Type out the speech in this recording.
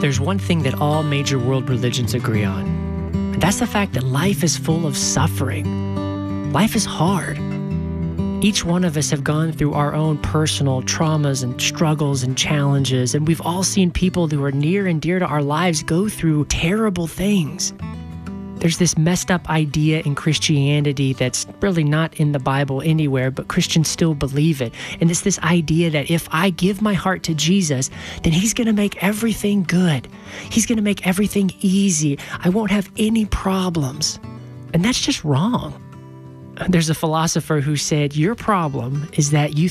There's one thing that all major world religions agree on, and that's the fact that life is full of suffering. Life is hard. Each one of us have gone through our own personal traumas and struggles and challenges, and we've all seen people who are near and dear to our lives go through terrible things. There's this messed up idea in Christianity that's really not in the Bible anywhere, but Christians still believe it. And it's this idea that if I give my heart to Jesus, then He's going to make everything good. He's going to make everything easy. I won't have any problems. And that's just wrong. There's a philosopher who said, your problem is that you